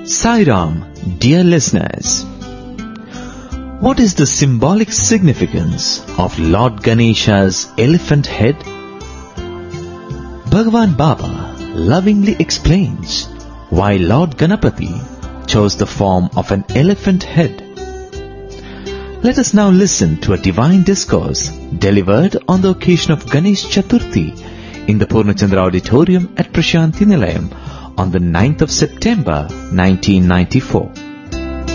Sai Ram, dear listeners. What is the symbolic significance of Lord Ganesha's elephant head? Bhagavan Baba lovingly explains why Lord Ganapati chose the form of an elephant head. Let us now listen to a divine discourse delivered on the occasion of Ganesh Chaturthi in the Purnachandra Auditorium at Prashanti Nilayam on the 9th of September 1994.